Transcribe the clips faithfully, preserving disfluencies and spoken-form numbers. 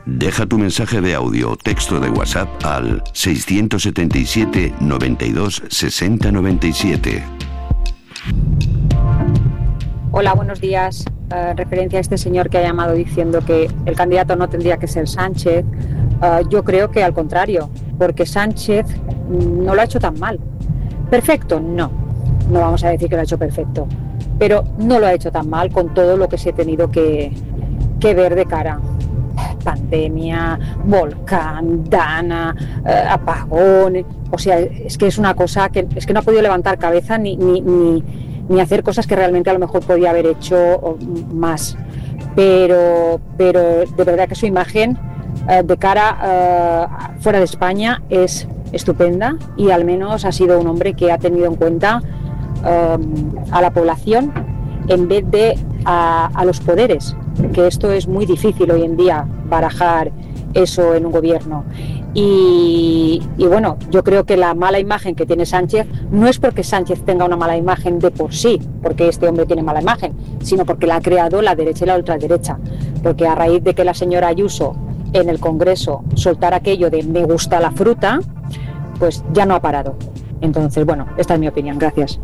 Deja tu mensaje de audio o texto de WhatsApp al seiscientos setenta y siete, noventa y dos, sesenta, noventa y siete. Hola, buenos días. Uh, referencia a este señor que ha llamado diciendo que el candidato no tendría que ser Sánchez, uh, yo creo que al contrario, porque Sánchez no lo ha hecho tan mal. ¿Perfecto? No, no vamos a decir que lo ha hecho perfecto, pero no lo ha hecho tan mal con todo lo que se ha tenido que, que ver de cara. Pandemia, volcán, Dana, eh, apagón, o sea, es que es una cosa que es que no ha podido levantar cabeza ni, ni, ni, ni hacer cosas que realmente a lo mejor podía haber hecho más, pero, pero de verdad que su imagen eh, de cara eh, fuera de España es estupenda y al menos ha sido un hombre que ha tenido en cuenta eh, a la población en vez de a, a los poderes, que esto es muy difícil hoy en día barajar eso en un gobierno. Y, y bueno, yo creo que la mala imagen que tiene Sánchez no es porque Sánchez tenga una mala imagen de por sí, porque este hombre tiene mala imagen, sino porque la ha creado la derecha y la ultraderecha, porque a raíz de que la señora Ayuso en el Congreso soltara aquello de me gusta la fruta, pues ya no ha parado. Entonces, bueno, esta es mi opinión. Gracias.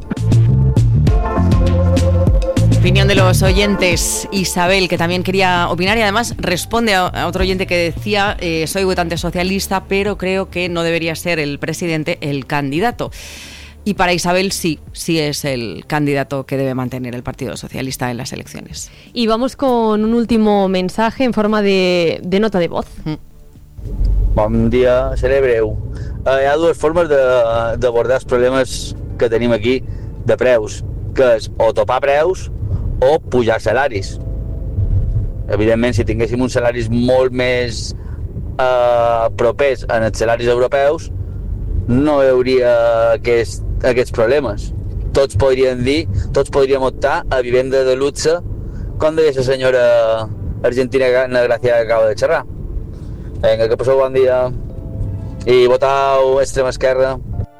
Opinión de los oyentes. Isabel, que también quería opinar y además responde a otro oyente que decía eh, soy votante socialista, pero creo que no debería ser el presidente el candidato. Y para Isabel sí, sí es el candidato que debe mantener el Partido Socialista en las elecciones. Y vamos con un último mensaje en forma de, de nota de voz. Mm. Bon dia, seré breu. Uh, hi ha dues formes d'abordar els problemes que tenim aquí de preus, que és o topar preus o pujar salaris. Evidentment, si tinguéssim uns salaris molt més eh, propers en els salaris europeus, no hi hauria aquest, aquests problemes. Tots podríem dir, tots podríem optar a vivenda de luxe, com deia la senyora argentina Graciela que acaba de xerrar. Vinga, que passeu bon dia i votau extrema esquerra.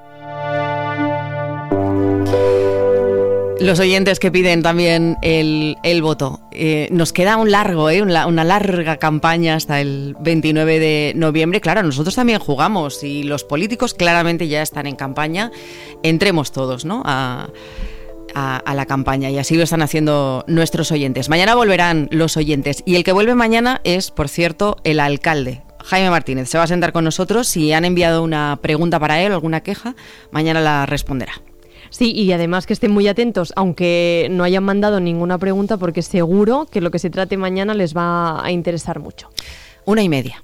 Los oyentes que piden también el, el voto. Eh, nos queda un largo, eh, una, una larga campaña hasta el veintinueve de noviembre. Claro, nosotros también jugamos y los políticos claramente ya están en campaña. Entremos todos, ¿no?, a, a, a la campaña, y así lo están haciendo nuestros oyentes. Mañana volverán los oyentes y el que vuelve mañana es, por cierto, el alcalde. Jaime Martínez se va a sentar con nosotros. Si han enviado una pregunta para él, alguna queja, mañana la responderá. Sí, y además que estén muy atentos, aunque no hayan mandado ninguna pregunta, porque seguro que lo que se trate mañana les va a interesar mucho. Una y media.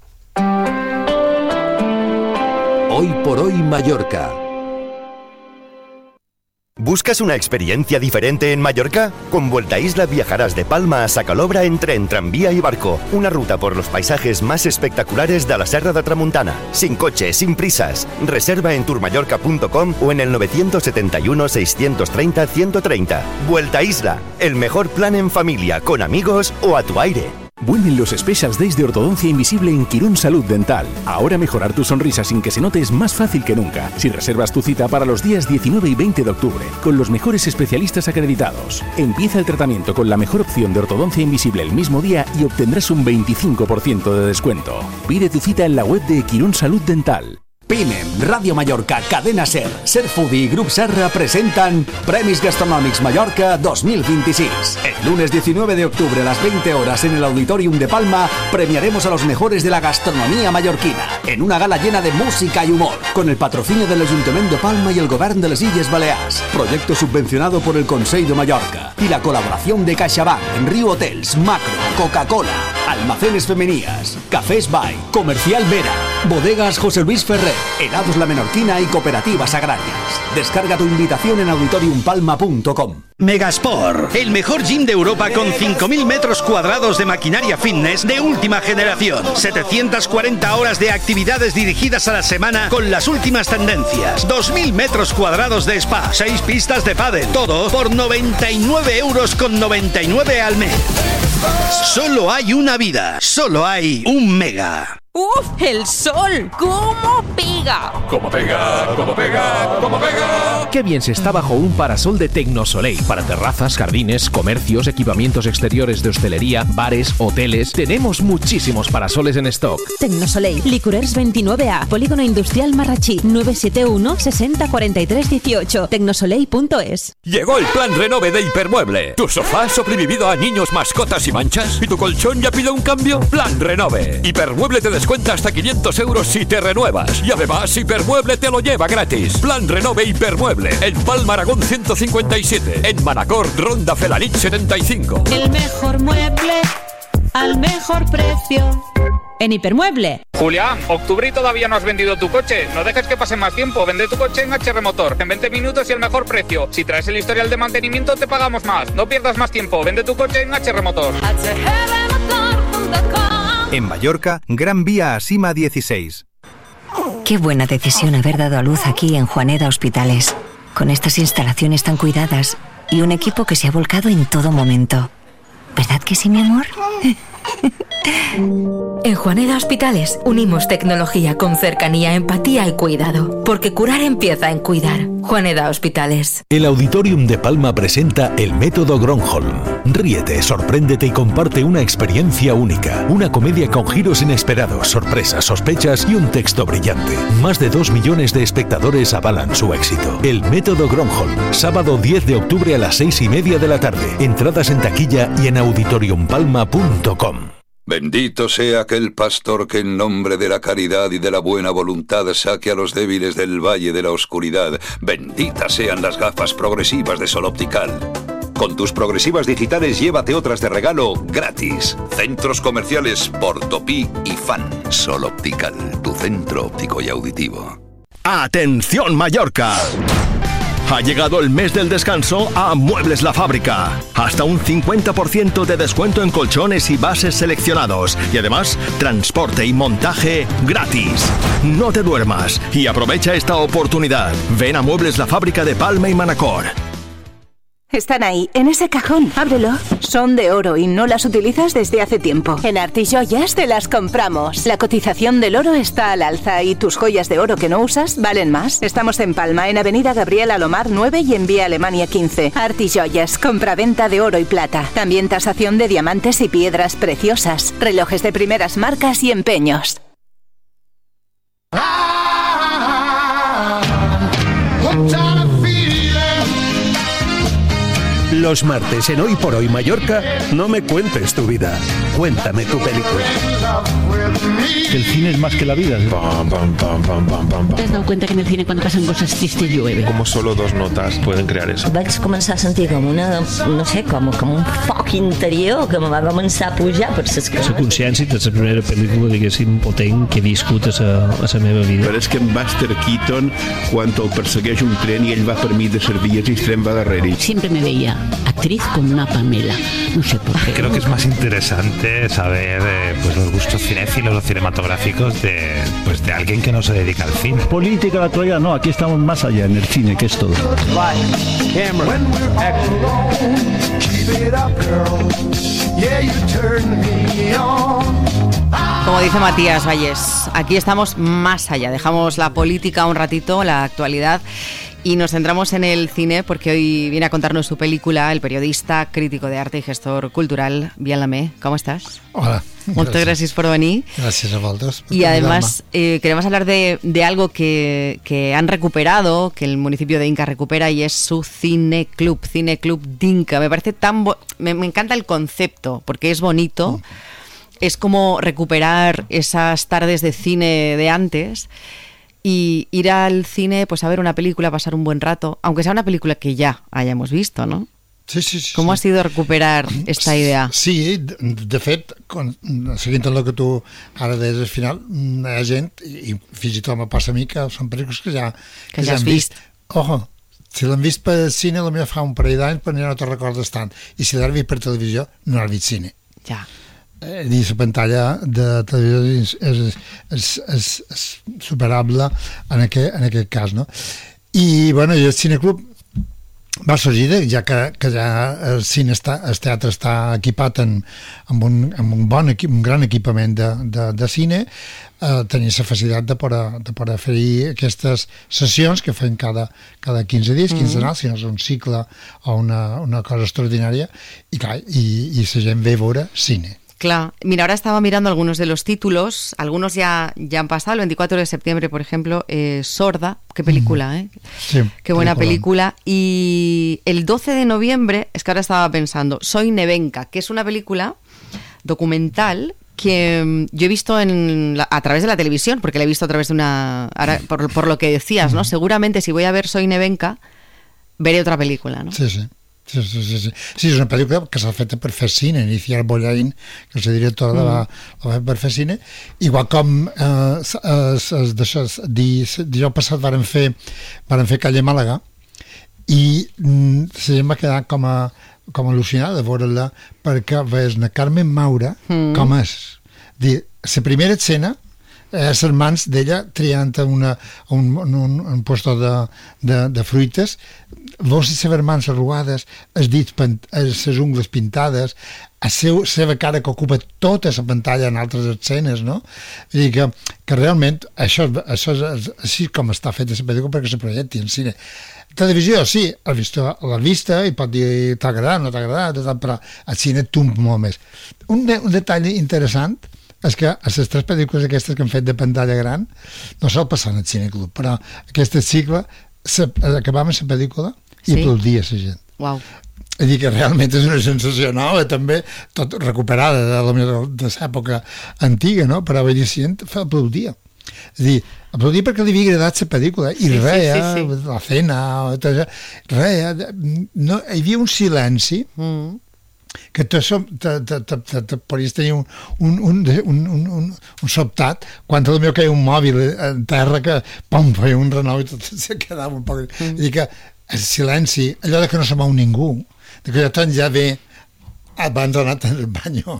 Hoy por hoy Mallorca. ¿Buscas una experiencia diferente en Mallorca? Con Vuelta Isla viajarás de Palma a Sacalobra en tren, tranvía y barco. Una ruta por los paisajes más espectaculares de la Serra de Tramuntana. Sin coche, sin prisas. Reserva en tourmallorca punto com o en el nueve siete uno, seis tres cero, uno tres cero. Vuelta Isla, el mejor plan en familia, con amigos o a tu aire. Vuelven los Special Days de Ortodoncia Invisible en Quirón Salud Dental. Ahora mejorar tu sonrisa sin que se note es más fácil que nunca. Si reservas tu cita para los días diecinueve y veinte de octubre, con los mejores especialistas acreditados. Empieza el tratamiento con la mejor opción de ortodoncia invisible el mismo día y obtendrás un veinticinco por ciento de descuento. Pide tu cita en la web de Quirón Salud Dental. Pinem, Radio Mallorca, Cadena Ser, Ser Foodie y Grup Serra presentan Premis Gastronòmics Mallorca dos mil veintiséis. El lunes diecinueve de octubre a las veinte horas en el Auditorium de Palma premiaremos a los mejores de la gastronomía mallorquina en una gala llena de música y humor, con el patrocinio del Ayuntamiento de Palma y el Govern de les Illes Balears, proyecto subvencionado por el Consell de Mallorca, y la colaboración de CaixaBank, Riu Hotels, Macro, Coca-Cola, Almacenes Femenías, Cafés Bay, Comercial Vera, Bodegas José Luis Ferrer, Helados La Menorquina y Cooperativas Agrarias. Descarga tu invitación en auditorium palma punto com. Megasport, el mejor gym de Europa con cinco mil metros cuadrados de maquinaria fitness de última generación. setecientas cuarenta horas de actividades dirigidas a la semana con las últimas tendencias. dos mil metros cuadrados de spa, seis pistas de pádel. Todo por noventa y nueve euros con noventa y nueve al mes. Solo hay una vida, solo hay un Mega. ¡Uf! ¡El sol! ¿Cómo pega pega! ¡Como pega! ¡Como pega! ¡Como pega! Qué bien se está bajo un parasol de Tecnosoleil. Para terrazas, jardines, comercios, equipamientos exteriores de hostelería, bares, hoteles. Tenemos muchísimos parasoles en stock. Tecnosoleil, Licorers veintinueve A, Polígono Industrial Marrachí, nueve siete uno, sesenta, cuarenta y tres, dieciocho, tecnosoleil punto es. Llegó el plan Renove de Hipermueble. ¿Tu sofá ha sobrevivido a niños, mascotas y manchas? ¿Y tu colchón ya pide un cambio? Plan Renove. Hipermueble te descuenta hasta quinientos euros si te renuevas. Y además Hipermueble te lo lleva gratis. Plan Renove Hipermueble. En Palma Aragón ciento cincuenta y siete. En Manacor, Ronda Felanich setenta y cinco. El mejor mueble al mejor precio. En Hipermueble. Julián, octubre y todavía no has vendido tu coche. No dejes que pase más tiempo. Vende tu coche en H R Motor. En veinte minutos y el mejor precio. Si traes el historial de mantenimiento te pagamos más. No pierdas más tiempo. Vende tu coche en H R Motor. En Mallorca, Gran Vía Asima dieciséis. Qué buena decisión haber dado a luz aquí en Juaneda Hospitales. Con estas instalaciones tan cuidadas y un equipo que se ha volcado en todo momento. ¿Verdad que sí, mi amor? En Juaneda Hospitales unimos tecnología con cercanía, empatía y cuidado, porque curar empieza en cuidar. Juaneda Hospitales. El Auditorium de Palma presenta el método Gronholm. Ríete, sorpréndete y comparte una experiencia única. Una comedia con giros inesperados, sorpresas, sospechas y un texto brillante. Más de dos millones de espectadores avalan su éxito. El método Gronholm. Sábado diez de octubre a las seis y media de la tarde. Entradas en taquilla y en auditorium palma punto com. Bendito sea aquel pastor que en nombre de la caridad y de la buena voluntad saque a los débiles del valle de la oscuridad. Benditas sean las gafas progresivas de Sol Optical. Con tus progresivas digitales llévate otras de regalo gratis. Centros comerciales Portopí y Fan. Sol Optical, tu centro óptico y auditivo. ¡Atención Mallorca! Ha llegado el mes del descanso a Muebles La Fábrica. Hasta un cincuenta por ciento de descuento en colchones y bases seleccionados. Y además, transporte y montaje gratis. No te duermas y aprovecha esta oportunidad. Ven a Muebles La Fábrica de Palma y Manacor. Están ahí, en ese cajón. Ábrelo. Son de oro y no las utilizas desde hace tiempo. En Artijoyas te las compramos. La cotización del oro está al alza y tus joyas de oro que no usas valen más. Estamos en Palma, en Avenida Gabriel Alomar nueve y en Vía Alemania quince. Artijoyas, compraventa de oro y plata. También tasación de diamantes y piedras preciosas. Relojes de primeras marcas y empeños. Los martes en Hoy por Hoy Mallorca, no me cuentes tu vida, cuéntame tu película. El cine es más que la vida. Pam, pam, pam, pam, pam, pam, pam. ¿Te has dado cuenta que en el cine cuando pasan cosas tristes llueve? Como solo dos notas pueden crear eso. Vaig començar a sentir com una, no sé, com, com un foc interior que me va començar a pujar per ses cames. La consciència de la primera pel·lícula, diguéssim, potent que he viscut a la, a la meva vida. Però és que en Buster Keaton, quan el persegueix un tren i ell va per mi de servies i el tren va darrere. Siempre me veía actriz como una Pamela, no sé por qué. Creo que es más interesante saber eh, pues los gustos cinéfilos o cinematográficos de, pues de alguien que no se dedica al cine. Política, la actualidad, no, aquí estamos más allá en el cine, que es todo. Como dice Matías Valles, aquí estamos más allá. Dejamos la política un ratito, la actualidad, y nos centramos en el cine porque hoy viene a contarnos su película el periodista, crítico de arte y gestor cultural Biel Lamé. ¿Cómo estás? Hola. Muchas gracias por venir. Gracias a vosotros. Y además eh, queremos hablar de, de algo que, que han recuperado, que el municipio de Inca recupera, y es su cineclub, Cineclub Dinka. Me parece tan... Bo- me, me encanta el concepto porque es bonito. Mm. Es como recuperar esas tardes de cine de antes y ir al cine, pues a ver una película, pasar un buen rato, aunque sea una película que ya hayamos visto, ¿no? Sí, sí, sí. ¿Cómo sí. ha sido recuperar esta idea? Sí, de, de fet, con, seguint el que tu ara deies al final, hi ha gent, i fins i tot me passa a mi, que són pel·lícules que ja, que, que ja has vist. vist. Ojo, si l'han vist per cine, potser fa un parell d'anys, però ja no te'n recordes tant. I si l'has vist per televisió, no has vist cine. Ja. Eh, I la pantalla de televisió és, és, és, és superable en aquest, en aquest cas, no? I, bueno, i el cineclub va sorgir, ja que, que ja el cine està, el teatre està equipat en, amb, un, amb un bon equip, un gran equipament de, de, de cine, eh, tenir la facilitat de poder, de poder fer aquestes sessions que fem cada, cada quinze dies, quinzenals, mm-hmm. si no és un cicle o una, una cosa extraordinària, i clar, i, i la gent ve a veure cine. Claro, mira, ahora estaba mirando algunos de los títulos, algunos ya, ya han pasado, el veinticuatro de septiembre, por ejemplo, eh, Sorda, qué película, ¿eh? Sí, qué buena película. Y el doce de noviembre, es que ahora estaba pensando, Soy Nevenka, que es una película documental que yo he visto en la, a través de la televisión, porque la he visto a través de una... Ahora, por, por lo que decías, ¿no? Seguramente si voy a ver Soy Nevenka, veré otra película, ¿no? Sí, sí. Sí, sí, sí, sí. Sí, és una pel·lícula que s'ha fet per fer cine. Iniciar Bollain, que és el director, mm. la, va, va fer per fer cine. Igual com eh, dijous passat varen fer, varen fer Calle Màlaga, i mm, la gent va quedar com a, com al·lucinada de veure-la, perquè veus la Carmen Maura mm. com és. Dir, la primera escena les mans d'ella triant una, un, un, un puesto de, de, de fruites, veus les seves mans arrugades, els dits, les ungles pintades, la seu, seva cara que ocupa tota la pantalla en altres escenes, no? Vull dir que, que realment això, això és així com està feta la pel·lícula perquè se projecti en cine. Televisió, sí, l'ha vist, l'ha vista i pot dir t'ha agradat, no t'ha agradat, però al cine tump molt més. Un, de, un detall interessant és que a les tres pel·lícules aquestes que han fet de pantalla gran no sol passar en el cineclub, però aquest cicle acabàvem la pel·lícula i sí. aplaudia la gent. Uau. És dir, que realment és una sensació nova, també tot recuperada de, de l'època antiga, no? Però vull dir, la gent aplaudia. És dir, aplaudia perquè li havia agradat la pel·lícula i sí, reia, sí, sí, sí. la cena, tot això, reia, no, hi havia un silenci mm. que te, te, te, te, te, te podries tenir un, un, un, un, un, un sobtat quan potser que hi ha un mòbil en terra que pom, feia un renou i tot se quedava un poc... Mm. I que el silenci, allò de que no se mou ningú, de que ja tant ja ve abans d'anar al banyo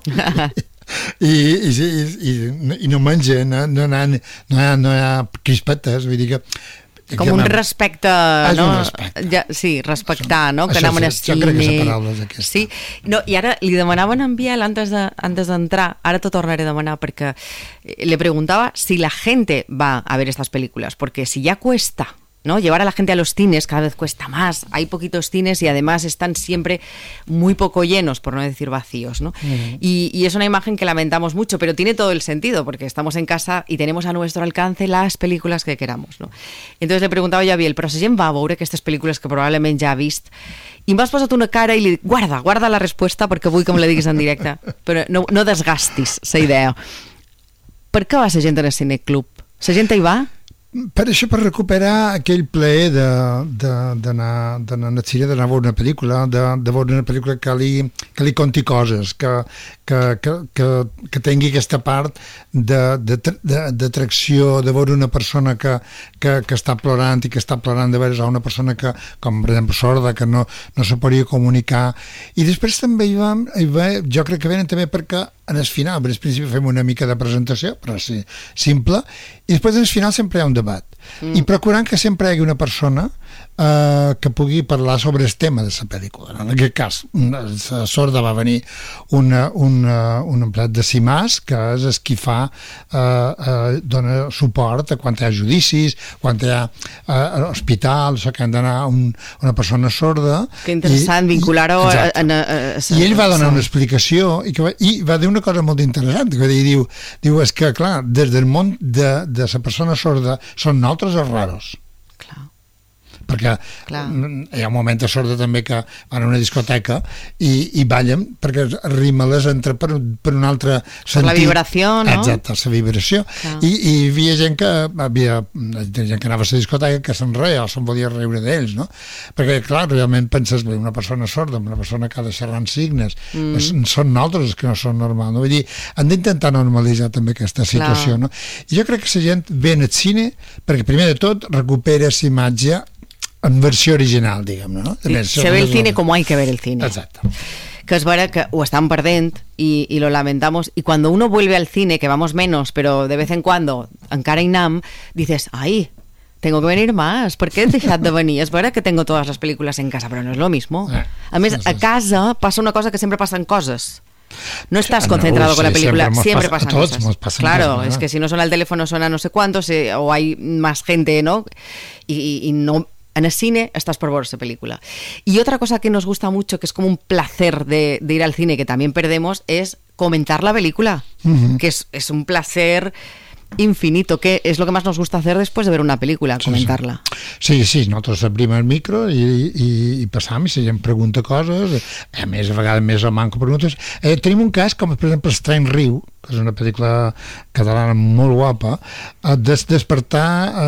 i, i, i, i, i no menja, no, no, no, no, hi ha, no hi ha crispetes, vull dir que com un respecte, ah, no? Un respecte. Ja, sí, respectar, no? Que això, anem a jo crec que la paraula és aquesta. Sí, no, i ara li demanaven en Biel antes de, antes d'entrar, ara t'ho tornaré a demanar perquè le preguntaba si la gente va a ver estas películas, porque si ya cuesta, ¿no? Llevar a la gente a los cines cada vez cuesta más, hay poquitos cines y además están siempre muy poco llenos, por no decir vacíos, ¿no? Uh-huh. y, y es una imagen que lamentamos mucho, pero tiene todo el sentido, porque estamos en casa y tenemos a nuestro alcance las películas que queramos, ¿no? Entonces le preguntava jo a Biel, però si gent va a veure aquestes pel·lícules que probablement ja ha vist, i m'has posat una cara i li dic, guarda, guarda la resposta perquè vull que me la diguis en directe, però no, no desgastis la idea. Per què va la gent al cineclub? La gent hi va? Per això, per recuperar aquell plaer d'anar al cine, d'anar a veure una pel·lícula, de, de veure una pel·lícula que li, que li conti coses, que, que, que, que, que tingui aquesta part d'atracció, de, de, de veure una persona que, que, que està plorant i que està plorant de veure a una persona que, com per exemple sorda, que no, no se podia comunicar. I després també hi va, hi va, jo crec que venen també perquè en el final, al principi fem una mica de presentació, però sí, simple, i després en el final sempre hi ha un debat. Mm. I procurant que sempre hi hagi una persona eh, que pugui parlar sobre el tema de la pel·lícula. En aquest cas, a sorda va venir una, una, un empleat de CIMAS, que és el qui fa, eh, eh, dona suport a quan hi ha judicis, quan hi ha eh, hospital, o sigui, que han d'anar un, una persona sorda. Que interessant, vincular-ho a, a, a, a, a... I ell va donar una explicació i, que va, i va dir una cosa molt interessant, que dir, diu, diu, és que, clar, des del món de, de la persona sorda són nosaltres els raros. Clar. Perquè clar. Hi ha un moment de sorda també que van a una discoteca i, i ballen perquè rima-les entra per, per un altre sentit. Per la vibració, no? Exacte, la vibració. I, i hi havia gent que havia gent que anava a la discoteca que se'n reia o se'n volia riure d'ells, no? Perquè, clar, realment penses, bé, una persona sorda, una persona que ha de xerrar en signes, mm. són nosaltres els que no són normals, no? Vull dir, han d'intentar normalitzar també aquesta situació, clar. No? I jo crec que la gent ve al cine perquè, primer de tot, recupera la imatge en versió original, diguem, no? Sí, se ve el cine como hay que ver el cine. Exacto. Que es verdad que o están perdiendo y, y lo lamentamos, y cuando uno vuelve al cine, que vamos menos, pero de vez en cuando encara inam, dices, ay, tengo que venir más, ¿por qué he dejado de venir? Es verdad que tengo todas las películas en casa, pero no es lo mismo. A més, a casa pasa una cosa que siempre pasan cosas. No estás concentrado no, con sí, la película, siempre, siempre pasan todos, cosas. Claro, cosas, es que si no suena el teléfono suena no sé cuántos, eh, o hay más gente, ¿no? Y, y no... En el cine estás por ver esa película. Y otra cosa que nos gusta mucho, que es como un placer de, de ir al cine, que también perdemos, es comentar la película, uh-huh. que es, es un placer infinito, que és el que més nos gusta hacer després de ver una pel·lícula, sí, comentar-la. Sí, sí, nosaltres obrim el micro i, i, i passam, i si gent pregunta coses, a més, a vegades més o manco preguntes. Eh, tenim un cas, com per exemple Estrany Riu, que és una pel·lícula catalana molt guapa, des despertar,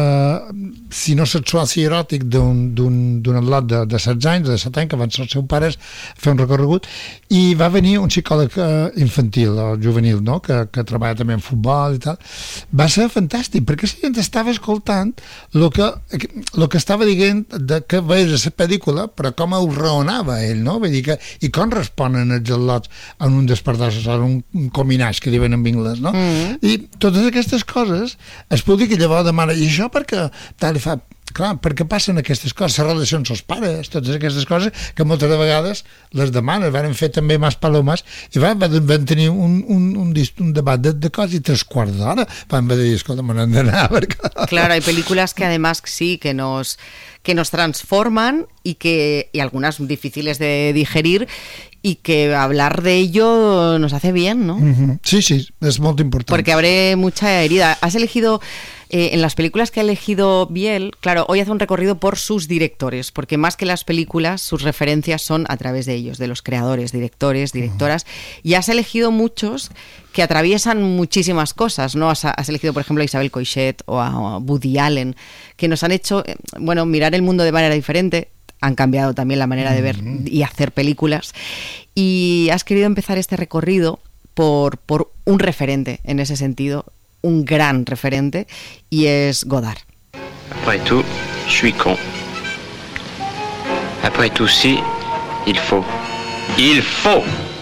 eh, si no sexual, si eròtic, d'un atlot de, de setze anys, de set anys, que van ser els seus pares a fer un recorregut, i va venir un psicòleg eh, infantil o juvenil, no? que, que treballa també en futbol i tal. Va ser fantàstic, perquè la gent estava escoltant el que, el que estava dient de que veus la pel·lícula, però com ho raonava ell, no? Vull dir que, i com responen els atlots en un despertar, en un combinatge que diuen en anglès, no? Mm-hmm. I totes aquestes coses es pot dir que llavors demana, i això perquè tal i fa, clar, perquè passen aquestes coses, les relacions als pares, totes aquestes coses que moltes de vegades les demanes, van fer també Mas Palomas i van, van tenir un, un, un, un debat de, de quasi tres quarts d'hora, van dir, escolta, me n'han d'anar perquè... Claro, hay películas que además sí, que nos, que nos transforman y que y algunas difíciles de digerir y que hablar de ello nos hace bien, ¿no? Uh-huh. Sí, sí, es muy importante. Porque abre mucha herida. Has elegido, eh, en las películas que ha elegido Biel, claro, hoy hace un recorrido por sus directores, porque más que las películas, sus referencias son a través de ellos, de los creadores, directores, directoras, uh-huh. y has elegido muchos que atraviesan muchísimas cosas, ¿no? Has, has elegido, por ejemplo, a Isabel Coixet o a Woody Allen, que nos han hecho, eh, bueno, mirar el mundo de manera diferente. Han cambiado también la manera de ver y hacer películas, y has querido empezar este recorrido por, por un referente en ese sentido, un gran referente, y es Godard. Après tout, je suis con. Après tout, si, il faut. Il faut!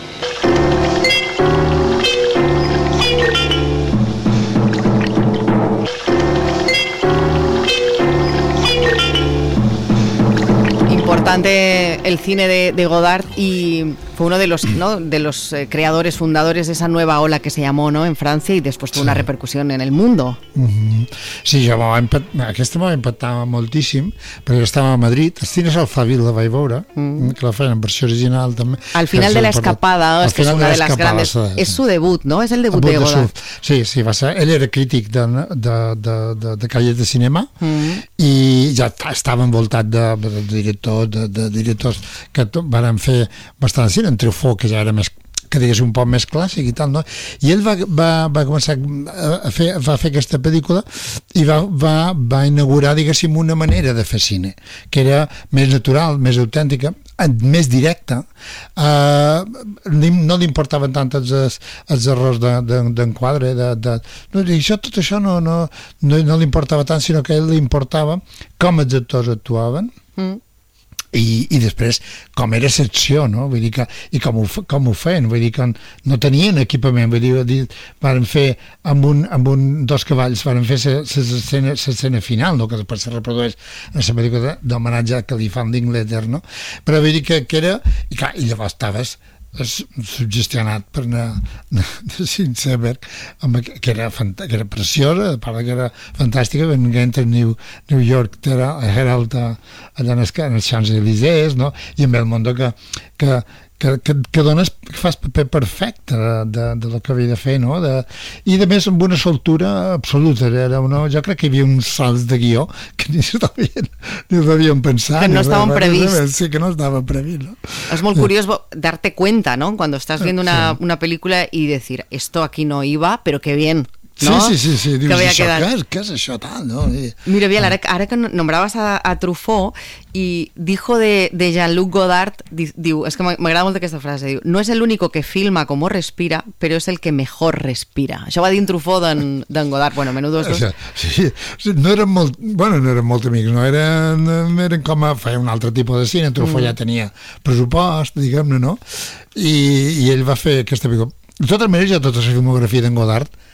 Importante el cine de, de Godard, y fue uno de los, ¿no? de los eh, creadores, fundadores de esa nueva ola que se llamó, ¿no? en Francia, y después tuvo sí. una repercusión en el mundo. Mm-hmm. Sí, jo impactar, aquesta m'ha impactat moltíssim, perquè estava a Madrid, els cines Alfaville la vaig veure, mm. que la feien en versió original també. Al final de la escapada, es que es una de, de las grandes, sí. es su debut, ¿no? Es el debut, debut de Godard. De sí, sí, va ser, ell era crític de, de, de, de, de calles de cinema, mm. i ja estava envoltat de, de directors, de, de directors que van fer bastant cine, en Truffaut, que ja era més, que digués un poc més clàssic i tal, no? I ell va, va, va començar a fer, va fer aquesta pel·lícula i va, va, va inaugurar, diguéssim, una manera de fer cine, que era més natural, més autèntica, més directa, uh, no li importaven tant els, els errors d'enquadre, de, de, no, això, tot això no, no, no, no li importava tant, sinó que a ell li importava com els actors actuaven, mm. I, i després com era secció, no? Vull dir que, i com ho, com ho feien, vull dir que no tenien equipament, vull dir, dir van fer amb un, amb un dos cavalls, van fer l'escena final, no? Que després se reprodueix en la pel·lícula d'homenatge que li fan d'Inglaterra, no? Però vull dir que, que era, i clar, i llavors estaves suggestionat per anar de Sinseberg, que era, que era preciosa, a part que era fantàstica, venint a New, New York, era a Herald, allà en els Champs-Élysées, no? I en Belmondo que, que, que, que, que dones, que fas paper perfecte de, de, de lo que havia de fer, no? De, i a més amb una soltura absoluta, era una, jo crec que hi havia uns salts de guió que ni s'havien ni l'havien pensat, que no estaven previstos, sí, que no estava previst, ¿no? Es muy curioso darte cuenta, ¿no? Cuando estás viendo una, sí. una película y decir, esto aquí no iba, pero qué bien, ¿no? Sí, sí, sí, sí. Dius, que veia això, quedar... què, és, què és això tal, no? I... Mira, Biel, ara, ara que nombrabas a, a Truffaut, y dijo de, de Jean-Luc Godard, di, diu, es que m'agrada molt aquesta frase, diu, no es el único que filma como respira, pero es el que mejor respira. Això va dir en Truffaut d'en Godard, bueno, menudos dos. Sí, sí, no eren molt, bueno, no eren molt amics, no eren, eren com a fer un altre tipus de cine, Truffaut mm. ja tenia pressupost, diguem-ne, no? I, i ell va fer aquesta pel·lícula. De totes maneres, ja tota la filmografia d'en Godard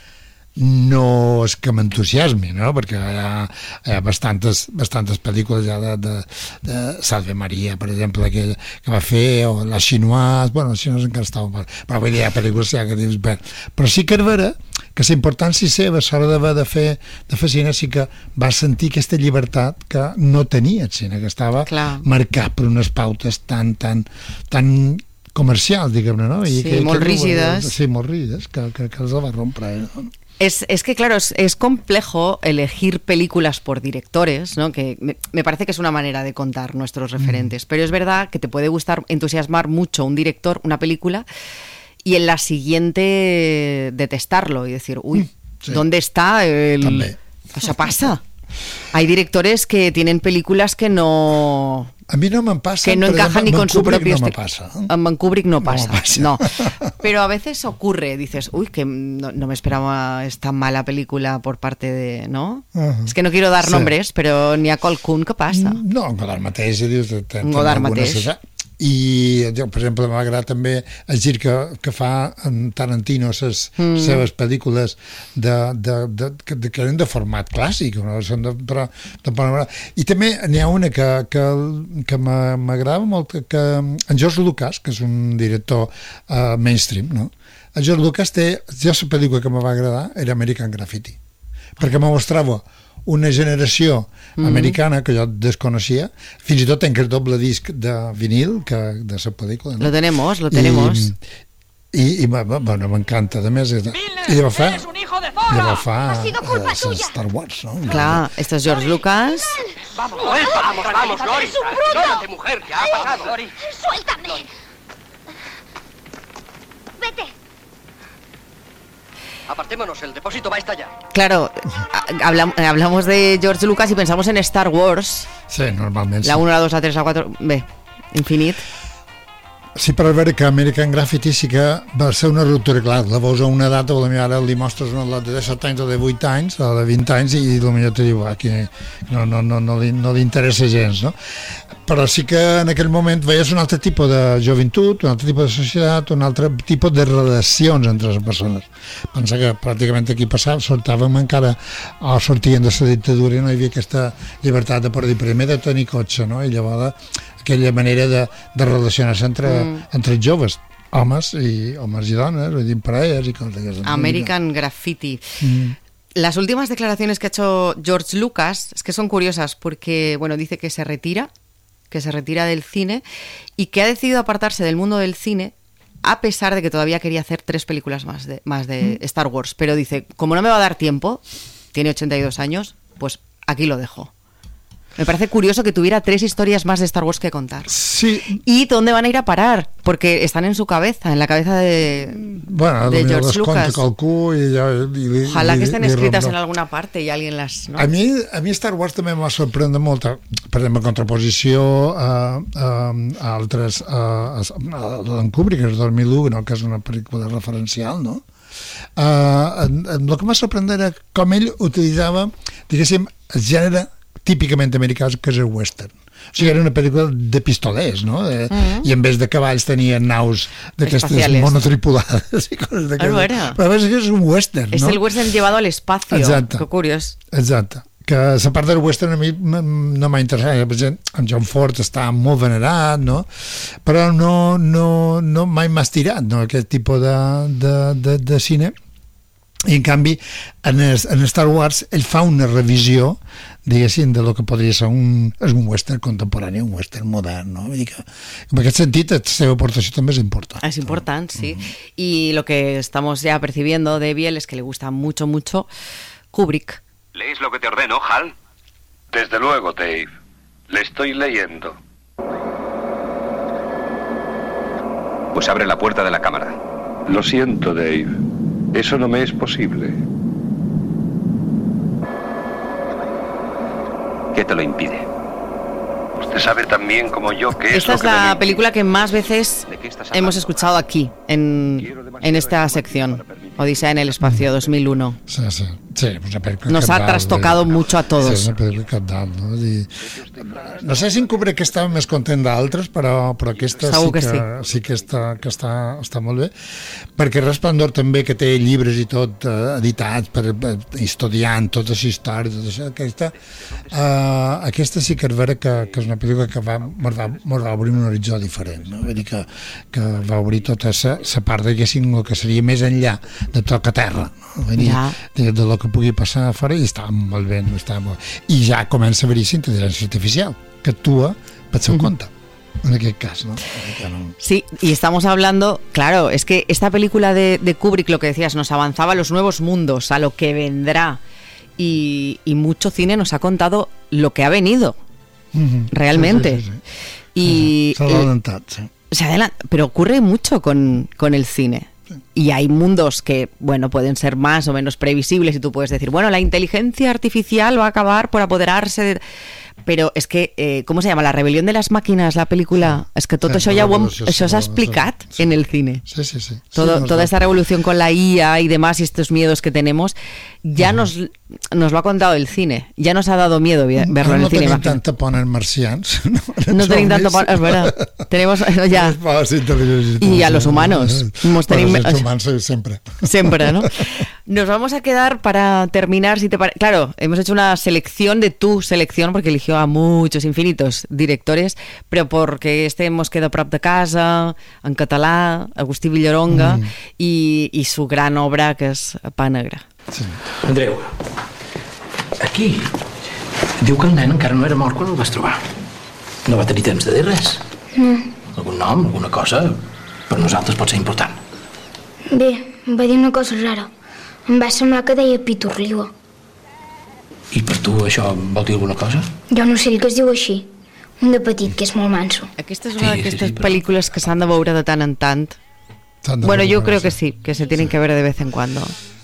no és que m'entusiasmi, no? Perquè hi ha, hi ha bastantes, bastantes pel·lícules ja de, de, de Salve Maria, per exemple, que, que va fer, o La Chinoise, bueno, la Chinoise encara estava, però vull dir, hi ha pel·lícules ja que dius, bé, però sí que és vera que la importància seva a l'hora d'haver de fer, de fer cine sí que va sentir aquesta llibertat que no tenia el cine, que estava Clar. marcat per unes pautes tan, tan, tan comercials, diguem-ne, no? I sí, que, molt que, rígides. Sí, molt rígides, que, que, que els va rompre, no? Es, es que, claro, es, es complejo elegir películas por directores, ¿no? Que me, me parece que es una manera de contar nuestros referentes, mm. pero es verdad que te puede gustar, entusiasmar mucho un director, una película, y en la siguiente detestarlo y decir, uy, sí. ¿dónde está el...? També. O sea, pasa. Hay directores que tienen películas que no... A mi no me'n passa. Que no encajan ni con su propio no estilo. Pasa. En Kubrick no pasa. No, pasa. no. Pero a veces ocurre, dices, uy, que no, no me esperaba esta mala película por parte de... ¿no? Uh-huh. Es que no quiero dar sí. nombres, pero ni a Colquhoun, ¿qué passa? No, en Godard mateix. Dius, en Godard mateix. I, per exemple, m'agrada també el gir que, que fa en Tarantino les mm. seves pel·lícules de, de, de, de, de, que eren de format clàssic, no? Són de, però, de, i també n'hi ha una que, que, que m'agrada molt, que en George Lucas, que és un director uh, mainstream, no? En George Lucas té, ja la pel·lícula que me va agradar era American Graffiti, perquè me mostrava una generació mm-hmm. americana que jo desconeixia, fins i tot tenc el doble disc de vinil que, de la pel·lícula, no? Lo tenemos, lo tenemos. I, i, i bueno, m'encanta, a més, i llavors fa, llavors fa uh, Star Wars, no? Clar, esto es George Lucas. Vamos, vamos, vamos, Lori. Lórate, mujer, ¿qué ha pasado? Lori. Suéltame. Vete. Apartémonos, el depósito va a estallar. Claro, hablamos, hablamos de George Lucas y pensamos en Star Wars. Sí, normalment. La sí. uno, la dos, la tres, la cuatro... Bé, infinit. Sí, però veure que American Graffiti sí que va ser una ruptura, clar, la veus a una data, potser ara li mostres una data de set anys o de vuit anys o de vint anys i potser te diu ah, que no, no, no, no, li, no li interessa gens, no? Però sí que en aquell moment veies un altre tipus de joventut, un altre tipus de societat, un altre tipus de relacions entre les persones. Pensa que pràcticament aquí passava, sortàvem encara o sortien de la dictadura i no hi havia aquesta llibertat de poder dir primer de tenir cotxe, no? I llavors aquella manera de, de relacionar-se entre, mm. entre joves, homes i homes i dones, vull dir, parelles i coses d'aquestes. American Graffiti. Mm. Las últimas declaraciones que ha hecho George Lucas es que son curiosas porque, bueno, dice que se retira, que se retira del cine y que ha decidido apartarse del mundo del cine a pesar de que todavía quería hacer tres películas más de, más de mm. Star Wars. Pero dice, como no me va a dar tiempo, tiene ochenta y dos años, pues aquí lo dejo. Me parece curioso que tuviera tres historias más de Star Wars que contar. Sí. ¿Y dónde van a ir a parar? Porque están en su cabeza, en la cabeza de, bueno, de George Lucas. Calcú y ya, y, Ojalá y, que estén y escritas Romero. en alguna parte y alguien las... ¿no? A mi, a mi Star Wars també m'ha sorprès molt, per exemple, en contraposició a, a, a altres, a, a, a l'en Kubrick, el dos mil u, no? Que és una pel·lícula referencial, no? Uh, el que m'ha sorprès era com ell utilitzava, diguéssim, el gènere típicament americà, que és el western. O sigui, era una pel·lícula de pistolers, no? De, uh-huh. I en vez de cavalls tenien naus d'aquestes monotripulades i coses d'aquestes. Però a més és un western, és no? el western llevado al espacio. Exacte. Que curiós. Exacte. Que la part del western a mi no m'ha interessat. Per exemple, en John Ford està molt venerat, no? Però no, no, no mai m'ha estirat, no? Aquest tipus de, de, de, de cine. I en canvi en, es, en Star Wars ell fa una revisió, diguéssim, de lo que podria ser un, és un western contemporani, un western modern, no? Vull dir que en aquest sentit la seva aportació també és important. Es important, sí. Uh-huh. Y lo que estamos ya percibiendo de Biel es que le gusta mucho, mucho Kubrick. ¿Lees lo que te ordeno, Hal? Desde luego, Dave. Le estoy leyendo. Pues abre la puerta de la cámara. Lo siento, Dave. Eso no me es posible. ¿Qué te lo impide? Usted sabe tan bien como yo que Esta es, es la me... película que más veces hemos escuchado aquí, en, en esta sección, Odisea en el espacio dos mil uno. Sí, sí. Sí, una película Nos ha cabdal, trastocado eh? mucho a todos. Sí, és una pel·lícula cabdal, no? I, no sé si en Kubrick estava més content d'altres, però, però aquesta Segur sí que, que sí. sí que, està, que està, està molt bé, perquè Resplendor també, que té llibres i tot eh, editats per eh, historiant tota la història, tot això, aquesta, eh, aquesta sí que és vera que, que és una pel·lícula que va, mos va, mos va obrir un horitzó diferent, no? Vull dir que, que va obrir tota la part, diguéssim, el que seria més enllà de toca terra, no? Vull dir, Ja. de, de lo que pugui passar a fora, i estava molt bé, no? Estava molt... i ja comença a haver-hi intel·ligència artificial que actua per seu compte en aquest cas, ¿no? Sí, y estamos hablando, claro, es que esta película de, de Kubrick, lo que decías, nos avanzaba a los nuevos mundos, a lo que vendrá, y, y mucho cine nos ha contado lo que ha venido, Uh-huh. realmente. Sí, sí, sí, sí. Y Se ha adelantado, sí. se adelanta, pero ocurre mucho con, con el cine. Y hay mundos que, bueno, pueden ser más o menos previsibles y tú puedes decir, bueno, la inteligencia artificial va a acabar por apoderarse de... Però és que, eh, com se llama? La rebel·lió de les màquines, la pel·lícula. Sí. És que tot sí, això ja ho hem, això s'ha explicat sí. en el cine. Sí, sí, sí. Todo, sí, toda esta revolución con la I A y demás y estos miedos que tenemos, ya uh-huh. nos, nos lo ha contado el cine. Ya nos ha dado miedo verlo no, en el no cine. No tenim tanta por en marcians. No, no tenim tanta por, es verdad. Tenemos ya... Y a los humanos. Hemos tenido, los humanos siempre. Siempre, ¿no? Nos vamos a quedar para terminar, si te pare... Claro, hemos hecho una selección de tu selección, porque eligió a muchos infinitos directores, però perquè este hemos quedado prop de casa, en català, Agustí Villaronga, mm. i, i su gran obra, que és Pa Negre. Sí. Andreu, aquí diu que el nen encara no era mort quan el vas trobar. No va tenir temps de dir res? No. Algun nom, alguna cosa, per nosaltres pot ser important. Bé, em va dir una cosa rara. Em va semblar que deia Pitorliua. I per tu això vol dir alguna cosa? Jo no sé el que es diu així. Un de petit, que és molt manso. Aquesta és una sí, d'aquestes sí, sí, però... pel·lícules que s'han de veure de tant en tant. Bueno, jo crec que sí, que se tienen sí. que veure de vez en cuando.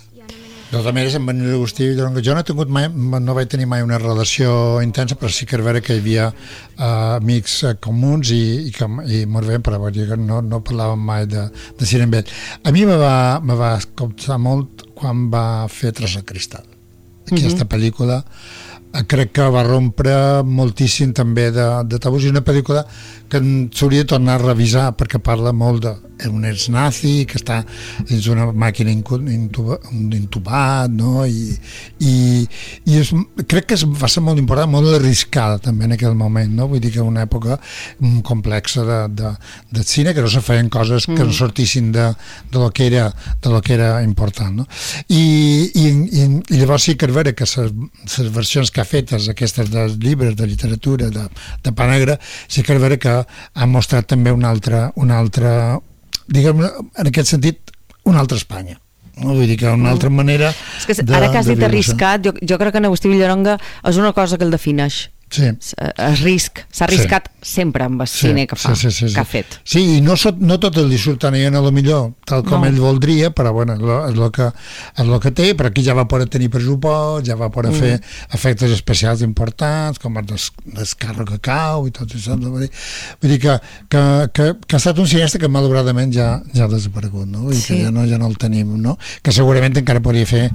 De totes maneres, amb en Agustí, jo no he tingut mai, no vaig tenir mai una relació intensa, però sí que és vera que hi havia uh, amics uh, comuns i, i, que, i molt bé, però no, no parlàvem mai de, de cine amb ell. A mi me va, me va costar molt quan va fer Tras el Cristal. Aquesta uh-huh. pel·lícula crec que va rompre moltíssim també de, de tabús, i una pel·lícula que s'hauria de tornar a revisar perquè parla molt de un ex nazi que està dins d'una màquina intuba, intubat, no? I, i, i és, crec que va ser molt important, molt arriscada també en aquell moment, no? Vull dir que una època complexa de, de, de cine, que no se feien coses que no sortissin de, de, lo que era, de lo que era important, no? I, i, i, i llavors sí que és vera que les versions que ha fetes, aquestes dels llibres de literatura de, de Pa Negre, sí que és vera que ha mostrat també una altra, una altra diguem, en aquest sentit, una altra Espanya. No? Vull dir que una altra manera és que ara que has dit arriscat, jo, jo crec que en Agustí Villaronga és una cosa que el defineix. Sí. Es risc, s'ha arriscat sí. sempre amb el sí. cine que fa, sí, sí, sí, que ha sí. fet. Sí, i no, no tot el li surten a lo millor tal com no. ell voldria, però bueno, és el que, és el que té, però aquí ja va poder tenir pressupost, ja va poder mm. fer efectes especials importants, com el des, descarro que cau i tot això. Vull dir, vull dir que, que, que, que ha estat un cineasta que malauradament ja, ja ha desaparegut, no? Vull dir sí. que ja no, ja no el tenim, no? Que segurament encara podria fer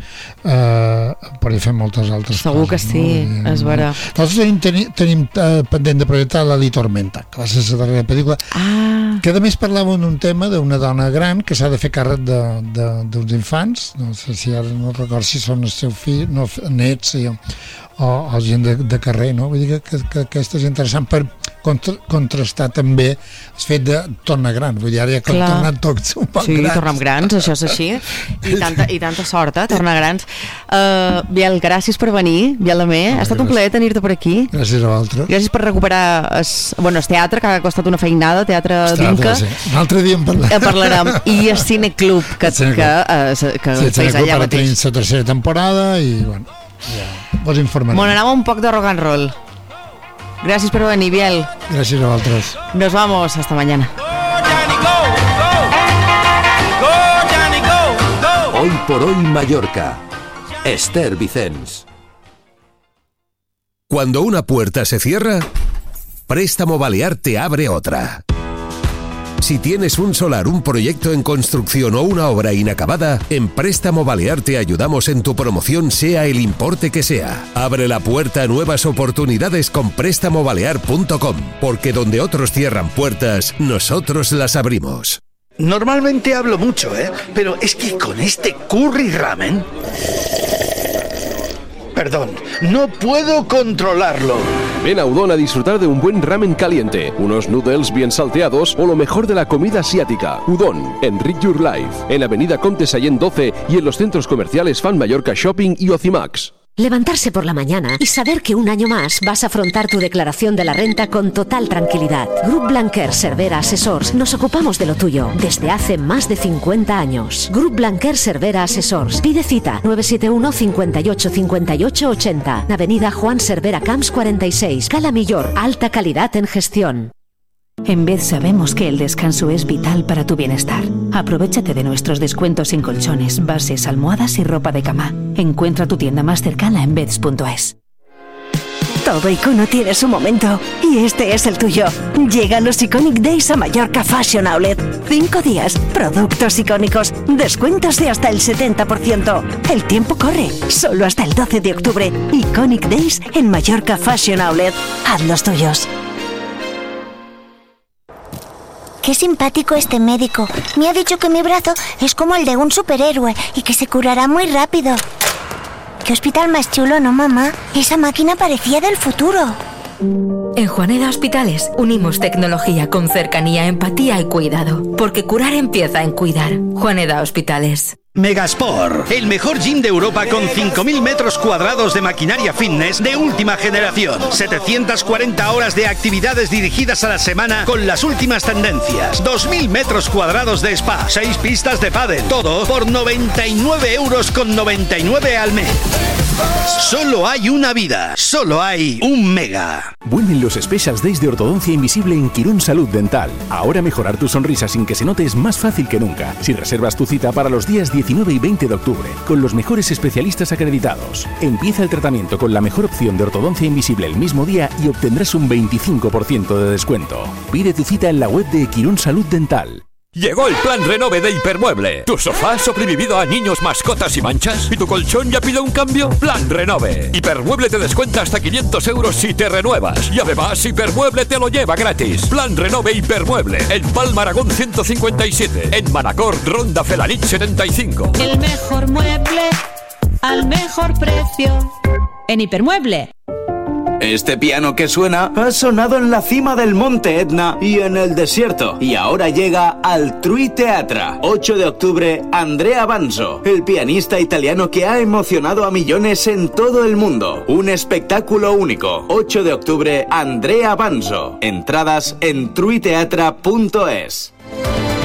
eh, podria fer moltes altres Segur coses. Segur que sí, no? és vera. Nosaltres tenim tenim, tenim uh, pendent de projectar la Li Tormenta, que va ser la darrera pel·lícula, ah. que a més parlava d'un tema d'una dona gran que s'ha de fer càrrec d'uns infants, no sé si ara no recordo si són els seus fills, no, nets o, o, o gent de, de carrer, no? Vull dir que, que, que aquesta és interessant per contra, contrastar també el fet de tornar gran, vull dir, ara ja que han tornat tots un poc sí, grans. Sí, tornem grans, això és així, i tanta, i tanta sort, eh, tornar grans. Uh, Biel, gràcies per venir, Biel Amé, ha estat un plaer tenir-te per aquí. Gràcies a vosaltres. Gràcies per recuperar es, bueno, el teatre, que ha costat una feinada, Teatre Dinka. Sí. Un altre dia en parlarem. En parlarem. I el Cine Club, que, Cine que, uh, que sí, feis allà mateix. mateix. Sí, la tercera temporada i, bueno, ja vos informarem. Bueno, anava un poc de rock and roll. Gracias por venir, Biel. Gracias a vosotros. Nos vamos, hasta mañana. Hoy por hoy Mallorca. Esther Vicens. Cuando una puerta se cierra, Préstamo Balear te abre otra. Si tienes un solar, un proyecto en construcción o una obra inacabada, en Préstamo Balear te ayudamos en tu promoción, sea el importe que sea. Abre la puerta a nuevas oportunidades con préstamo balear punto com, porque donde otros cierran puertas, nosotros las abrimos. Normalmente hablo mucho, ¿eh? Pero es que con este curry ramen... Perdón, no puedo controlarlo. Ven a Udon a disfrutar de un buen ramen caliente, unos noodles bien salteados o lo mejor de la comida asiática. Udon, Enrich Your Life, en Avenida Comte Sallent doce y en los centros comerciales Fan Mallorca Shopping y Ocimax. Levantarse por la mañana y saber que un año más vas a afrontar tu declaración de la renta con total tranquilidad. Grup Blanquer Cervera Assessors nos ocupamos de lo tuyo desde hace más de cincuenta años. Grup Blanquer Cervera Assessors. Pide cita nueve siete uno, cinco ocho, cinco ocho, ochenta. Avenida Juan Cervera Camps cuarenta y seis. Cala Millor. Alta calidad en gestión. En Bed sabemos que el descanso es vital para tu bienestar. Aprovéchate de nuestros descuentos en colchones, bases, almohadas y ropa de cama. Encuentra tu tienda más cercana en beds punto es. Todo icono tiene su momento y este es el tuyo. Llegan los Iconic Days a Mallorca Fashion Outlet. Cinco días, productos icónicos, descuentos de hasta el setenta por ciento. El tiempo corre, solo hasta el doce de octubre. Iconic Days en Mallorca Fashion Outlet. Haz los tuyos. Qué simpático este médico. Me ha dicho que mi brazo es como el de un superhéroe y que se curará muy rápido. Qué hospital más chulo, ¿no, mamá? Esa máquina parecía del futuro. En Juaneda Hospitales unimos tecnología con cercanía, empatía y cuidado. Porque curar empieza en cuidar. Juaneda Hospitales. Megasport, el mejor gym de Europa con cinco mil metros cuadrados de maquinaria fitness de última generación. setecientas cuarenta horas de actividades dirigidas a la semana con las últimas tendencias. dos mil metros cuadrados de spa, seis pistas de pádel. Todo por noventa y nueve euros con noventa y nueve al mes. Solo hay una vida, solo hay un Mega. Vuelven los Specials Days de Ortodoncia Invisible en Quirón Salud Dental. Ahora mejorar tu sonrisa sin que se note es más fácil que nunca. Si reservas tu cita para los días diecinueve y veinte de octubre, con los mejores especialistas acreditados. Empieza el tratamiento con la mejor opción de ortodoncia invisible el mismo día y obtendrás un veinticinco por ciento de descuento. Pide tu cita en la web de Quirón Salud Dental. Llegó el plan Renove de Hipermueble. ¿Tu sofá ha sobrevivido a niños, mascotas y manchas? ¿Y tu colchón ya pide un cambio? Plan Renove. Hipermueble te descuenta hasta quinientos euros si te renuevas. Y además Hipermueble te lo lleva gratis. Plan Renove Hipermueble. En Palma Aragón ciento cincuenta y siete. En Manacor, Ronda Felanich setenta y cinco. El mejor mueble al mejor precio. En Hipermueble. Este piano que suena ha sonado en la cima del Monte Etna y en el desierto. Y ahora llega al Trui Teatra. ocho de octubre, Andrea Banzo, el pianista italiano que ha emocionado a millones en todo el mundo. Un espectáculo único. ocho de octubre, Andrea Banzo. Entradas en trui teatra punto es.